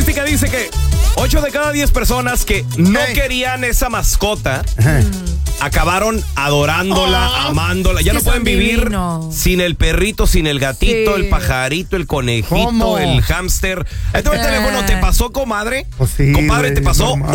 estadística dice que 8 de cada 10 personas que no querían esa mascota acabaron adorándola, amándola. Ya no pueden vivir sin el perrito, sin el gatito, el pajarito, el conejito, el hámster. Este teléfono, ¿te pasó, comadre? Pues sí, compadre, ¿te pasó? Normal.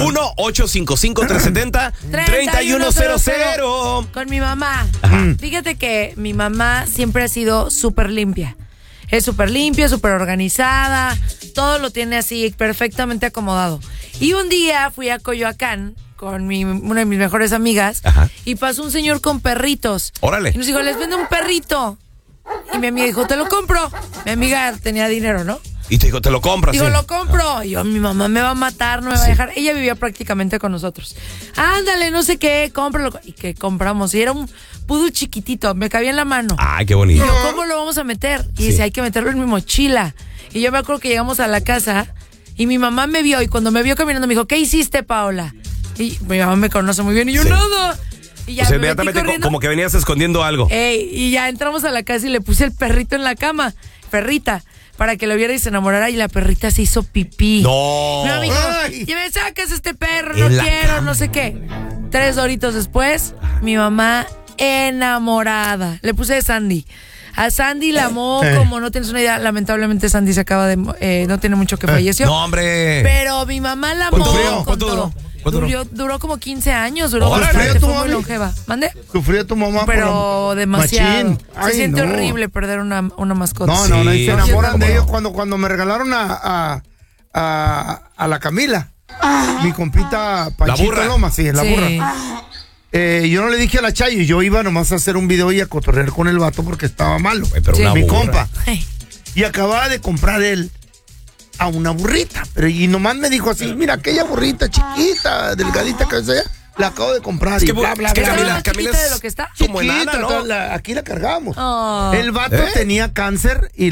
1-855-370-3100. Con mi mamá. Fíjate que mi mamá siempre ha sido súper limpia. Es súper limpia, súper organizada. Todo lo tiene así perfectamente acomodado. Y un día fui a Coyoacán con una de mis mejores amigas. Y pasó un señor con perritos. Órale. Y nos dijo, les vendo un perrito. Y mi amiga dijo, te lo compro. Mi amiga tenía dinero, ¿no? Y te dijo, te lo compras. Digo, lo compro. Y yo, mi mamá me va a matar, no me va a dejar. Ella vivía prácticamente con nosotros. Ándale, no sé qué, cómpralo. Y que compramos. Y era un poodle chiquitito, me cabía en la mano. Ay, qué bonito. Y yo, ¿cómo lo vamos a meter? Y dice, hay que meterlo en mi mochila. Y yo me acuerdo que llegamos a la casa y mi mamá me vio. Y cuando me vio caminando me dijo, ¿qué hiciste, Paola? Y mi mamá me conoce muy bien. Y yo, nada. Y ya o sea, me inmediatamente metí como que venías escondiendo algo. Y ya entramos a la casa y le puse el perrito en la cama. Perrita. Para que lo viera y se enamorara, y la perrita se hizo pipí. No. Mi mamá dijo, ya me sacas este perro, no quiero, no sé qué. 3 horitos después, mi mamá enamorada. Le puse de Sandy. A Sandy la amó como no tienes una idea. Lamentablemente Sandy se acaba de... no tiene mucho que falleció. No, hombre. Pero mi mamá la amó. ¿Cuánto duró? Duró como 15 años. Duró bastante, fue muy longeva. ¿Mande? ¿Sufrió tu mamá? Pero demasiado. Ay, se siente no. horrible perder una mascota. No, y se enamoran sí, de ellos cuando me regalaron a la Camila. Mi compita Panchito burra. Loma, sí, la burra. Yo no le dije a la Chayo, yo iba nomás a hacer un video y a cotorrear con el vato porque estaba malo. Pero una mi burra. compa. Y acababa de comprar él a una burrita. Y nomás me dijo así, mira, aquella burrita chiquita, delgadita que sea, la acabo de comprar. Es que, y bla, bla, es que bla. Camila de lo que está. como enana, Chiquita, ¿no? aquí la cargamos. Oh. El vato tenía cáncer y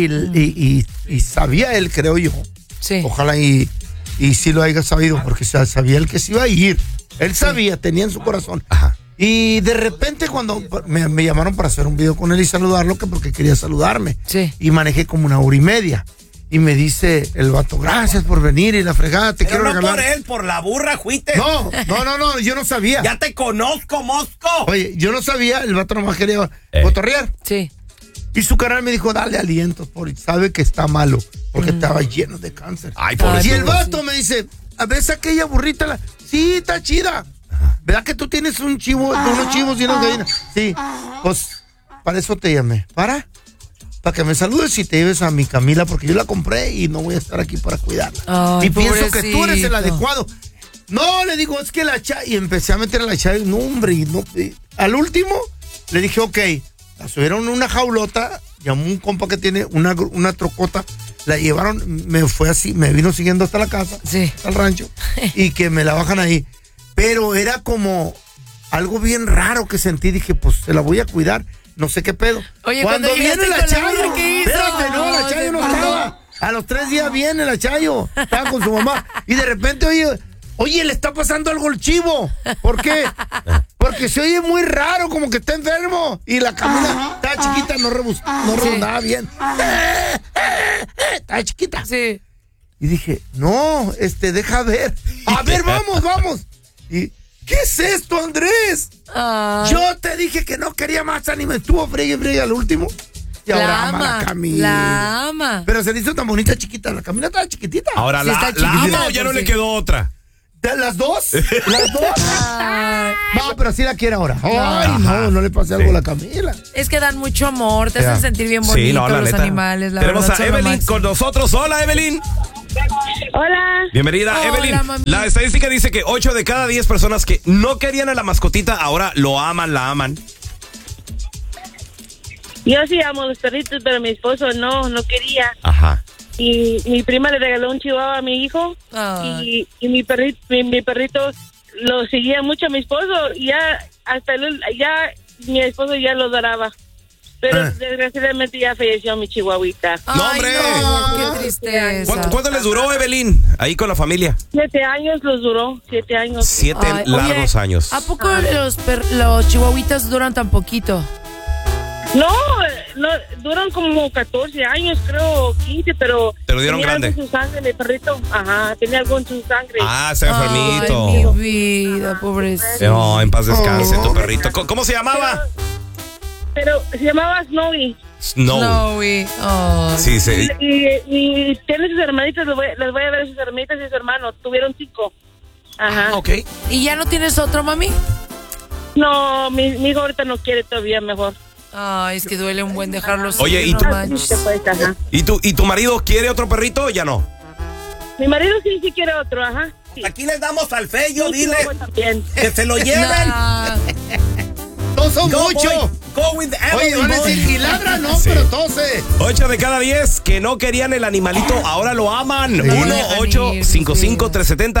sabía él, creo yo. Sí. Ojalá y sí lo haya sabido, porque sabía él que se iba a ir. Él sabía, tenía en su corazón. Y de repente cuando me llamaron para hacer un video con él y saludarlo, que porque quería saludarme. Sí. Y manejé como 1 hora y media. Y me dice el vato, gracias por venir y la fregada, te quiero regalar. Por él, por la burra, juiste. No, yo no sabía. Ya te conozco, mosco. Oye, yo no sabía, el vato nomás quería cotorrear. Sí. Y su canal me dijo, dale aliento, sabe que está malo, porque estaba lleno de cáncer. Ay, y el vato me dice, ¿a ves aquella burrita? Sí, está chida. ¿Verdad que tú tienes unos chivos y unas gallinas? Sí, pues para eso te llamé. Para que me saludes y te lleves a mi Camila, porque yo la compré y no voy a estar aquí para cuidarla. Ay, y pienso que tú eres el pobrecito. adecuado. No, le digo, es que la Chayo, y empecé a meter a la Chayo, no, hombre, al último le dije, ok, la subieron en una jaulota, llamó un compa que tiene una trocota, la llevaron, me vino siguiendo hasta la casa, hasta el rancho, y que me la bajan ahí. Pero era como algo bien raro que sentí, dije, pues se la voy a cuidar, no sé qué pedo. Oye, cuando viene la Chayo, ¿qué hizo? espérate, no, la Chayo no estaba. A los 3 días viene la Chayo, estaba con su mamá, y de repente, oye, le está pasando algo al chivo. ¿Por qué? Porque se oye muy raro, como que está enfermo. Y la Camila estaba chiquita, no rebundaba bien. Estaba chiquita. Sí. Y dije, no, deja ver. A ver, vamos. Y, ¿qué es esto, Andrés? Yo te dije que no quería más y me estuvo fregue al último. Y ahora ama a la Camila. La ama. Pero se le hizo tan bonita chiquita. La Camila estaba chiquitita. Ahora Sí, está la chiquitita, ama o ya no pues le sí. quedó otra. ¿Las dos? ¿Las dos? Ay, No, pero sí la quiere ahora. Ay, no le pase algo a la Camila. es que dan mucho amor, te hacen sentir bien bonito Sí, no, la los neta. animales. La Tenemos verdad, a son lo Evelyn máximo. con nosotros. Hola, Evelyn. Hola. Bienvenida, Hola, Evelyn. mami. La estadística dice que 8 de cada 10 personas que no querían a la mascotita ahora lo aman, la aman. Yo sí amo los perritos, pero mi esposo no quería. Ajá. Y mi prima le regaló un chihuahua a mi hijo. Ay. Y mi perrito lo seguía mucho a mi esposo. Y ya mi esposo ya lo adoraba. Pero desgraciadamente ya falleció mi chihuahuita. Ay, ¡No, hombre! no, qué tristeza. ¿Cuánto les duró, Evelyn? Ahí con la familia. 7 años los duró, 7 años. 7 Ay, largos oye, años. ¿A poco los chihuahuitas duran tan poquito? No, no, duran como 14 años, creo, 15, pero... Te lo dieron tenía grande. algo en su sangre, el perrito. Ajá, tenía algo en su sangre. Ah, está enfermito. Ay, mi vida, pobrecito. No, en paz descanse tu perrito. ¿Cómo se llamaba? Pero se llamaba Snowy. Snowy. Snowy. Oh. Sí, sí. Y tiene sus hermanitas, les voy a ver a sus hermanitas y su hermano. Tuvieron 5. Ajá. Ok. ¿Y ya no tienes otro, mami? No, mi hijo ahorita no quiere todavía, mejor. Ay, es que duele un buen dejarlos. Oye, ¿y no tú? manches. Ajá. ¿Y tu marido quiere otro perrito o ya no? Mi marido sí quiere otro, ajá. Sí. Aquí les damos al Fello, Sí, dile yo también. que se lo lleven. Nah. Todos son Go, muchos. boy. Go with Oye, Emily, van a boy. decir, y ladra, no, Sí. pero tose. 8 de cada 10 que no querían el animalito, ahora lo aman. No, 1-855-370